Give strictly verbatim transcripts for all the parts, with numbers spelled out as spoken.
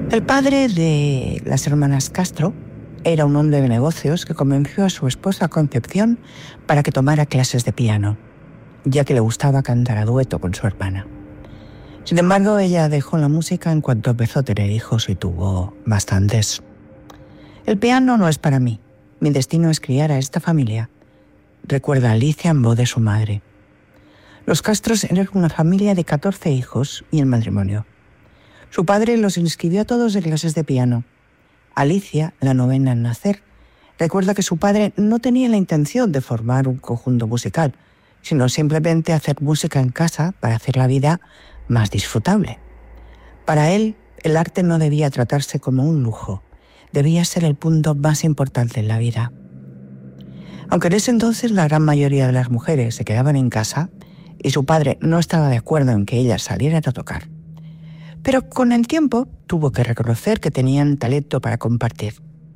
El padre de las hermanas Castro era un hombre de negocios que convenció a su esposa Concepción para que tomara clases de piano, ya que le gustaba cantar a dueto con su hermana. Sin embargo, ella dejó la música en cuanto empezó a tener hijos y tuvo bastantes. El piano no es para mí. Mi destino es criar a esta familia, recuerda Alicia en voz de su madre. Los Castros eran una familia de catorce hijos y el matrimonio. Su padre los inscribió a todos en clases de piano. Alicia, la novena en nacer, recuerda que su padre no tenía la intención de formar un conjunto musical, sino simplemente hacer música en casa para hacer la vida más disfrutable. Para él, el arte no debía tratarse como un lujo, debía ser el punto más importante en la vida. Aunque en ese entonces la gran mayoría de las mujeres se quedaban en casa y su padre no estaba de acuerdo en que ellas salieran a tocar. Pero con el tiempo tuvo que reconocer que tenían talento para compartir.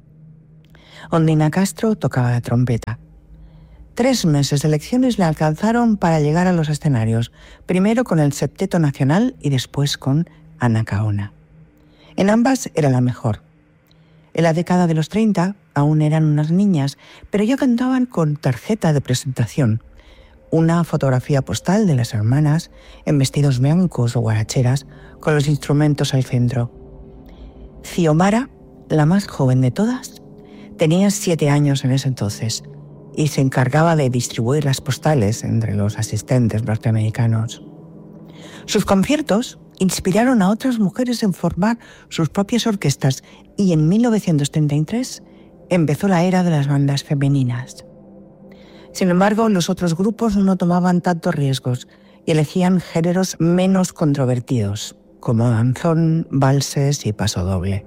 Ondina Castro tocaba la trompeta. Tres meses de lecciones le alcanzaron para llegar a los escenarios, primero con el Septeto Nacional y después con Anacaona. En ambas era la mejor. En la década de los treinta aún eran unas niñas, pero ya cantaban con tarjeta de presentación, una fotografía postal de las hermanas en vestidos blancos o guaracheras con los instrumentos al centro. Xiomara, la más joven de todas, tenía siete años en ese entonces y se encargaba de distribuir las postales entre los asistentes norteamericanos. Sus conciertos inspiraron a otras mujeres en formar sus propias orquestas y en mil novecientos treinta y tres empezó la era de las bandas femeninas. Sin embargo, los otros grupos no tomaban tantos riesgos y elegían géneros menos controvertidos, como danzón, valses y pasodoble.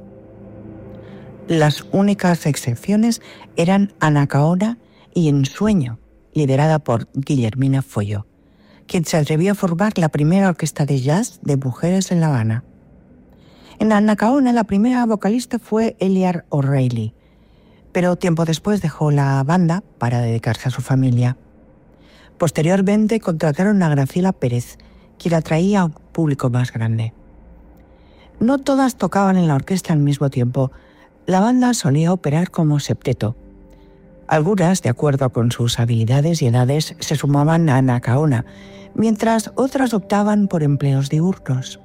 Las únicas excepciones eran Anacaona y Ensueño, liderada por Guillermina Follo, quien se atrevió a formar la primera orquesta de jazz de mujeres en La Habana. En Anacaona, la primera vocalista fue Eliar O'Reilly, pero tiempo después dejó la banda para dedicarse a su familia. Posteriormente contrataron a Graciela Pérez, quien atraía a un público más grande. No todas tocaban en la orquesta al mismo tiempo. La banda solía operar como septeto. Algunas, de acuerdo con sus habilidades y edades, se sumaban a Anacaona, mientras otras optaban por empleos diurnos.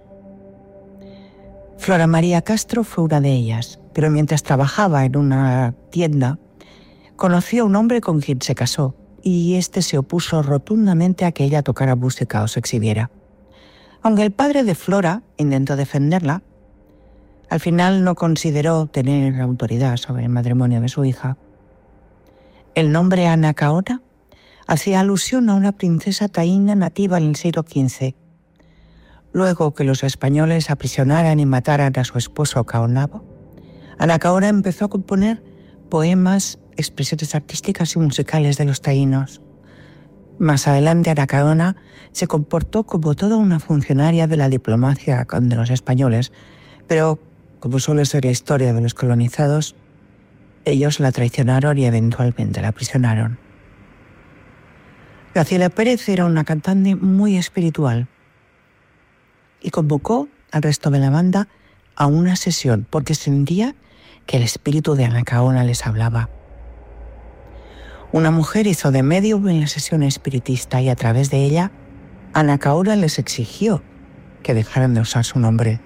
Flora María Castro fue una de ellas, pero mientras trabajaba en una tienda, conoció a un hombre con quien se casó, y este se opuso rotundamente a que ella tocara música o se exhibiera. Aunque el padre de Flora intentó defenderla, al final no consideró tener autoridad sobre el matrimonio de su hija. El nombre Anacaona hacía alusión a una princesa taína nativa en el siglo quince. Luego que los españoles aprisionaran y mataran a su esposo Caonabo, Anacaona empezó a componer poemas, expresiones artísticas y musicales de los taínos. Más adelante, Anacaona se comportó como toda una funcionaria de la diplomacia de los españoles, pero, como suele ser la historia de los colonizados, ellos la traicionaron y eventualmente la aprisionaron. Graciela Pérez era una cantante muy espiritual y convocó al resto de la banda a una sesión porque sentía que el espíritu de Anacaona les hablaba. Una mujer hizo de medium en la sesión espiritista y a través de ella, Anacaona les exigió que dejaran de usar su nombre.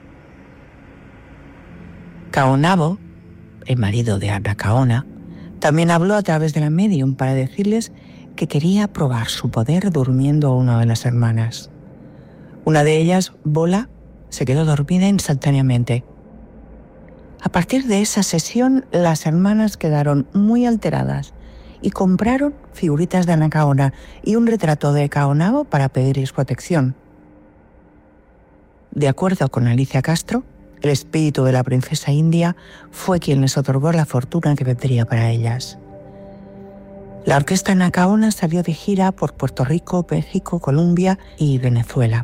Caonabo, el marido de Anacaona, también habló a través de la medium para decirles que quería probar su poder durmiendo a una de las hermanas. Una de ellas, Bola, se quedó dormida instantáneamente. A partir de esa sesión, las hermanas quedaron muy alteradas y compraron figuritas de Anacaona y un retrato de Caonabo para pedirles protección. De acuerdo con Alicia Castro, el espíritu de la princesa india fue quien les otorgó la fortuna que vendría para ellas. La orquesta Anacaona salió de gira por Puerto Rico, México, Colombia y Venezuela.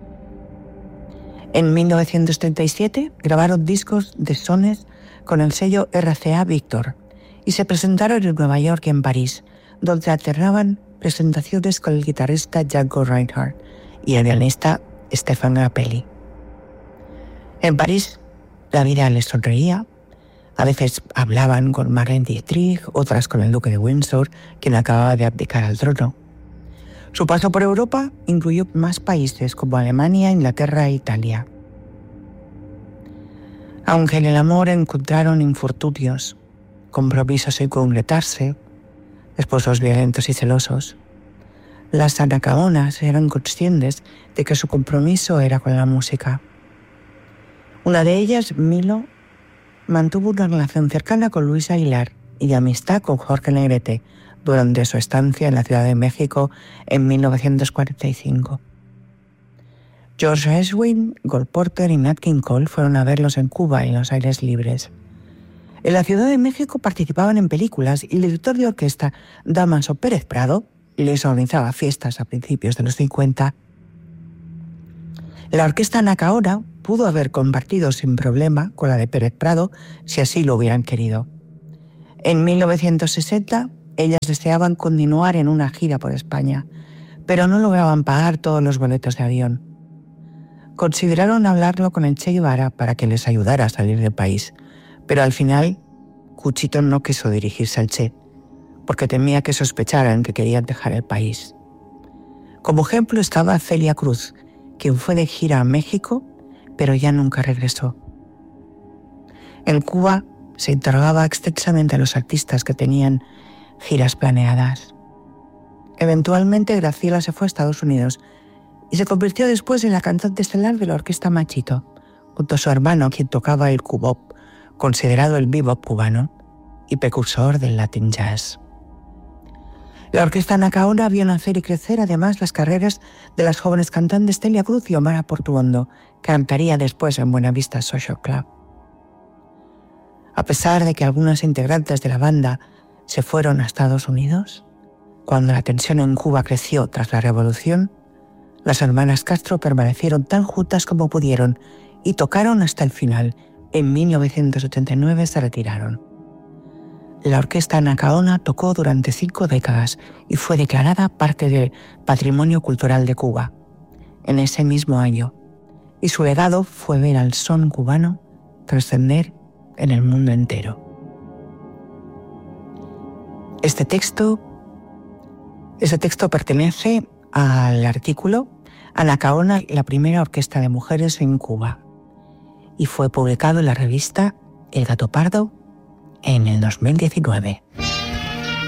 En mil novecientos treinta y siete grabaron discos de sones con el sello R C A Víctor y se presentaron en Nueva York y en París, donde alternaban presentaciones con el guitarrista Django Reinhardt y el pianista Stefan Grappelli. En París La vida les sonreía. A veces hablaban con Marlene Dietrich, otras con el duque de Windsor, quien acababa de abdicar al trono. Su paso por Europa incluyó más países como Alemania, Inglaterra e Italia. Aunque en el amor encontraron infortunios, compromisos sin concretarse, esposos violentos y celosos, las anacaonas eran conscientes de que su compromiso era con la música. Una de ellas, Milo, mantuvo una relación cercana con Luis Aguilar y de amistad con Jorge Negrete durante su estancia en la Ciudad de México en mil novecientos cuarenta y cinco. George Gershwin, Cole Porter y Nat King Cole fueron a verlos en Cuba y en los aires libres. En la Ciudad de México participaban en películas y el director de orquesta Dámaso Pérez Prado les organizaba fiestas a principios de los cincuenta. La orquesta Anacaona pudo haber compartido sin problema con la de Pérez Prado si así lo hubieran querido. En mil novecientos sesenta, ellas deseaban continuar en una gira por España, pero no lograban pagar todos los boletos de avión. Consideraron hablarlo con el Che Guevara para que les ayudara a salir del país, pero al final Cuchito no quiso dirigirse al Che, porque temía que sospecharan que querían dejar el país. Como ejemplo estaba Celia Cruz, quien fue de gira a México, pero ya nunca regresó. En Cuba se interrogaba extensamente a los artistas que tenían giras planeadas. Eventualmente Graciela se fue a Estados Unidos y se convirtió después en la cantante estelar de la orquesta Machito, junto a su hermano, quien tocaba el cubop, considerado el bebop cubano y precursor del Latin Jazz. La orquesta Anacaona vio nacer y crecer además las carreras de las jóvenes cantantes Celia Cruz y Omar Portuondo, que cantaría después en Buenavista Social Club. A pesar de que algunas integrantes de la banda se fueron a Estados Unidos, cuando la tensión en Cuba creció tras la revolución, las hermanas Castro permanecieron tan juntas como pudieron y tocaron hasta el final. En mil novecientos ochenta y nueve se retiraron. La orquesta Anacaona tocó durante cinco décadas y fue declarada parte del Patrimonio Cultural de Cuba en ese mismo año, y su legado fue ver al son cubano trascender en el mundo entero. Este texto, este texto pertenece al artículo Anacaona, la primera orquesta de mujeres en Cuba, y fue publicado en la revista El Gato Pardo en el dos mil diecinueve.